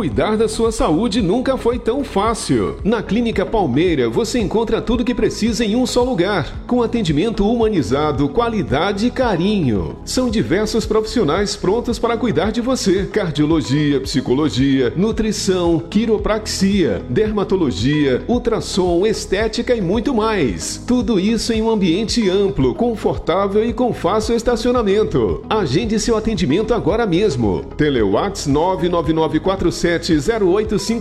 Cuidar da sua saúde nunca foi tão fácil. Na Clínica Palmeira você encontra tudo que precisa em um só lugar, com atendimento humanizado, qualidade e carinho. São diversos profissionais prontos para cuidar de você: cardiologia, psicologia, nutrição, quiropraxia, dermatologia, ultrassom, estética e muito mais. Tudo isso em um ambiente amplo, confortável e com fácil estacionamento. Agende seu atendimento agora mesmo. Telewhats 999470855